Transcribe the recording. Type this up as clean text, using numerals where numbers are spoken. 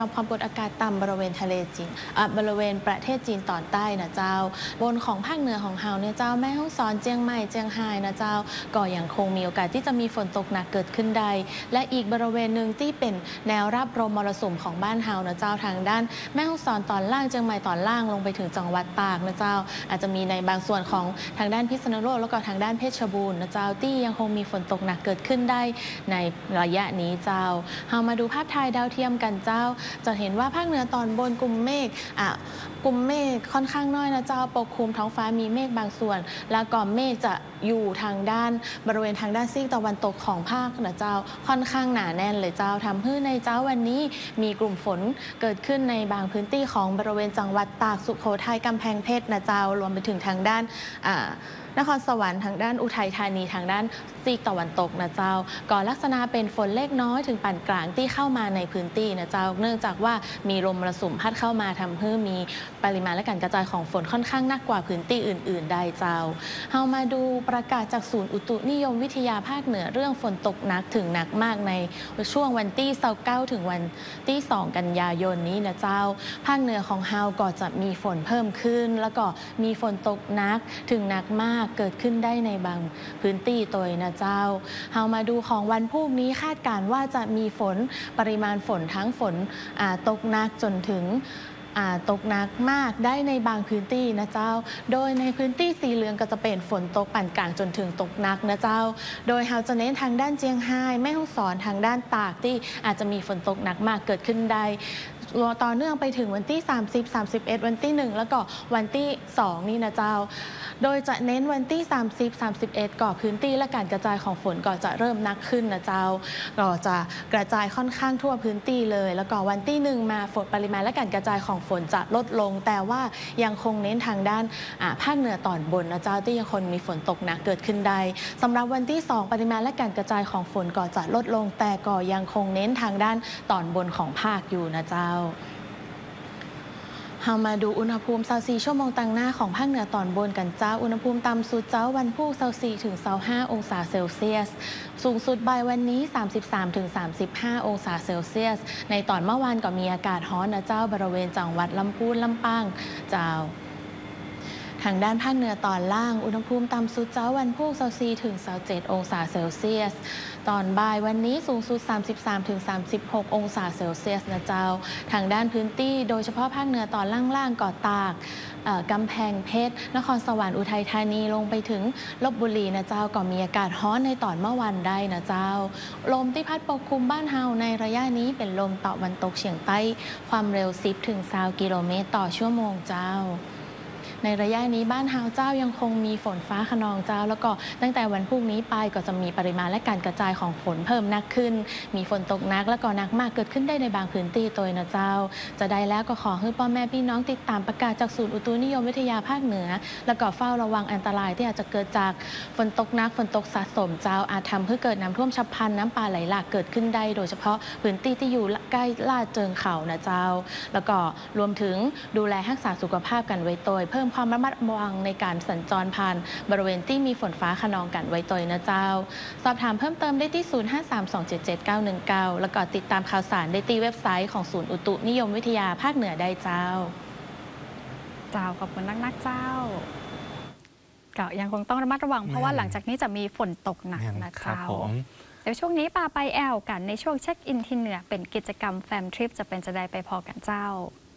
ความกดอากาศต่ำบริเวณทะเลจีนบริเวณประเทศจีนตอนใต้นะเจ้าบนของภาคเหนือของเฮาเนี่ยเจ้าแม่ฮ่องสอนเจียงใหม่เจียงไฮ้นะเจ้าก็ยังคงมีโอกาสที่จะมีฝนตกหนักเกิดขึ้นได้และอีกบริเวณหนึ่งที่เป็นแนวรับลมมรสุมของบ้านเฮานะเจ้าทางด้านแม่ฮ่องสอนตอนล่างเจียงใหม่ตอนล่างลงไปถึงจังหวัดตากนะเจ้าอาจจะมีในบางส่วนของทางด้านพิษณุโลกแล้วก็ทางด้านเพชรบูรณ์นะเจ้าที่ยังคงมีฝนตกหนักเกิดขึ้นได้ในระยะนี้เจ้าเฮามาดูภาพถ่ายดาวเทียมกันเจ้าจะเห็นว่าภาคเหนือตอนบนกลุ่มเมฆค่อนข้างน้อยนะเจ้าปกคลุมท้องฟ้ามีเมฆบางส่วนแล้วก็เมฆจะอยู่ทางด้านบริเวณทางด้านซีกตะวันตกของภาคนะเจ้าค่อนข้างหนาแน่นเลยเจ้าทำให้ในเจ้าวันนี้มีกลุ่มฝนเกิดขึ้นในบางพื้นที่ของบริเวณจังหวัดตากสุโขทัยกำแพงเพชรนะเจ้ารวมไปถึงทางด้านนครสวรรค์ทางด้านอุทัยธานีทางด้านซีกตะวันตกนะเจ้าก่อลักษณะเป็นฝนเล็กน้อยถึงปานกลางที่เข้ามาในพื้นที่นะเจ้าเนื่องจากว่ามีลมมรสุมพัดเข้ามาทำให้มีปริมาณและการกระจายของฝนค่อนข้างหนักกว่าพื้นที่อื่นๆได้เจ้าเฮามาดูประกาศจากศูนย์อุตุนิยมวิทยาภาคเหนือเรื่องฝนตกหนักถึงหนักมากในช่วงวันที่29ถึงวันที่2กันยายนนี้นะเจ้าภาคเหนือของเฮาก็จะมีฝนเพิ่มขึ้นแล้วก็มีฝนตกหนักถึงหนักมากเกิดขึ้นได้ในบางพื้นที่ตัวนะเจ้าเฮามาดูของวันพรุ่งนี้คาดการณ์ว่าจะมีฝนปริมาณฝนทั้งฝนตกหนักจนถึงตกหนักมากได้ในบางพื้นที่นะเจ้าโดยในพื้นที่สีเหลืองก็จะเป็นฝนตกปานกลางจนถึงตกหนักนะเจ้าโดยเฮาจะเน้นทางด้านเจียงไฮ้แม่ฮ่องสอนทางด้านตากที่อาจจะมีฝนตกหนักมากเกิดขึ้นได้ต่อเนื่องไปถึงวันที่30 31วันที่1แล้วก็วันที่2นี่นะเจ้าโดยจะเน้นวันที่30 31ก่อพื้นที่และการกระจายของฝนก็จะเริ่มหนักขึ้นนะเจ้าก็จะกระจายค่อนข้างทั่วพื้นที่เลยแล้วก็วันที่1มาฝนปริมาณและการกระจายของฝนจะลดลงแต่ว่ายังคงเน้นทางด้านภาคเหนือตอนบนนะเจ้าที่ยังคงมีฝนตกหนักเกิดขึ้นได้สำหรับวันที่2ปริมาณและการกระจายของฝนก็จะลดลงแต่ก็ยังคงเน้นทางด้านตอนบนของภาคอยู่นะเจ้าเฮามาดูอุณหภูมิ24ชั่วโมงต่างหน้าของภาคเหนือตอนบนกันเจ้าอุณหภูมิต่ำสุดเจ้าวันพุธ24ถึง25องศาเซลเซียสสูงสุดบ่ายวันนี้33ถึง35องศาเซลเซียสในตอนเมื่อวานก็มีอากาศร้อนนะเจ้าบริเวณจังหวัดลำพูนลำปางเจ้าทางด้านภาคเหนือตอนล่างอุณหภูมิต่ำสุดเจ้าวันพุธ24ถึง27องศาเซลเซียสตอนบ่ายวันนี้สูงสุด33ถึง36องศาเซลเซียสนะเจ้าทางด้านพื้นที่โดยเฉพาะภาคเหนือตอนล่างๆก่อตากกำแพงเพชรนครสวรรค์อุทัยธานีลงไปถึงลพบุรีนะเจ้าก็มีอากาศร้อนในตอนเมื่อวันได้นะเจ้าลมที่พัดปกคลุมบ้านเฮาในระยะนี้เป็นลมตะวันตกเฉียงใต้ความเร็ว10ถึง20กิโลเมตรต่อชั่วโมงเจ้าในระยะนี้บ้านเฮาเจ้ายังคงมีฝนฟ้าคะนองเจ้าแล้วก็ตั้งแต่วันพรุ่งนี้ไปก็จะมีปริมาณและการกระจายของฝนเพิ่มหนักขึ้นมีฝนตกหนักและก็หนักมากเกิดขึ้นได้ในบางพื้นที่ตัวนะเจ้าจะได้แล้วก็ขอให้พ่อแม่พี่น้องติดตามประกาศจากศูนย์อุตุนิยมวิทยาภาคเหนือแล้วก็เฝ้าระวังอันตรายที่อาจจะเกิดจากฝนตกหนักฝนตกสะสมเจ้าอาจทำให้เกิดน้ำท่วมฉับพลันน้ำป่าไหลหลากเกิดขึ้นได้โดยเฉพาะพื้นที่ที่อยู่ใกล้ลาดเชิงเขานะเจ้าแล้วก็รวมถึงดูแลรักษาสุขภาพกันไว้ตัวเพิ่มความระมัดระวังในการสัญจรผ่านบริเวณที่มีฝนฟ้าคะนองกันไว้ตัวนะเจ้าสอบถามเพิ่มเติมได้ที่0532777919แล้วก็ติดตามข่าวสารได้ที่เว็บไซต์ของศูนย์อุตุนิยมวิทยาภาคเหนือได้เจ้าขอบคุณนักเจ้าก็ยังคงต้องระมัดระวังเพราะว่าหลังจากนี้จะมีฝนตกหนักนะเจ้าเดี๋ยวช่วงนี้ปาไปแอลกันในช่วงเช็คอินที่เหนือเป็นกิจกรรมแฟมทริปจะเป็นจะได้ไปพอกันเจ้า